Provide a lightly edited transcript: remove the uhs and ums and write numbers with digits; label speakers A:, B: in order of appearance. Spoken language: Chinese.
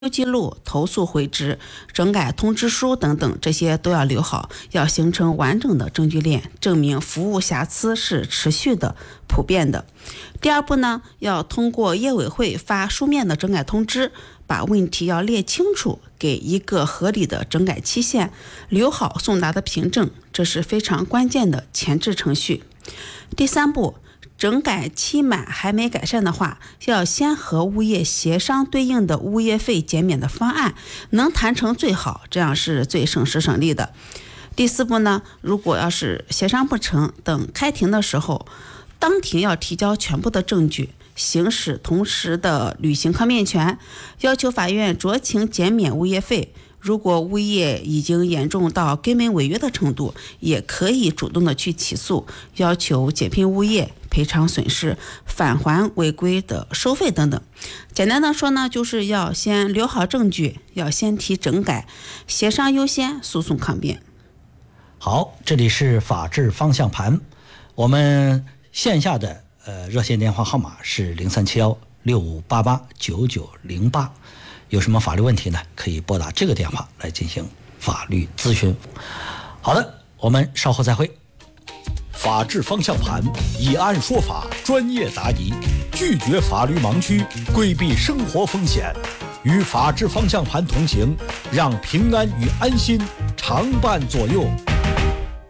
A: 记录、投诉回执、整改通知书等等，这些都要留好，要形成完整的证据链，证明服务瑕疵是持续的、普遍的。第二步呢，要通过业委会发书面的整改通知，把问题要列清楚，给一个合理的整改期限，留好送达的凭证，这是非常关键的前置程序。第三步，整改期满还没改善的话，要先和物业协商对应的物业费减免的方案，能谈成最好，这样是最省时省力的。第四步呢，如果要是协商不成，等开庭的时候，当庭要提交全部的证据，行使同时的履行抗辩权，要求法院酌情减免物业费。如果物业已经严重到根本违约的程度，也可以主动的去起诉，要求解聘物业、赔偿损失、返还违规的收费等等。简单的说呢，就是要先留好证据，要先提整改，协商优先，诉讼抗辩。
B: 好，这里是法治方向盘，我们线下的热线电话号码是037165889908，有什么法律问题呢？可以拨打这个电话来进行法律咨询。好的，我们稍后再会。
C: 法治方向盘，以案说法，专业答疑，拒绝法律盲区，规避生活风险，与法治方向盘同行，让平安与安心常伴左右。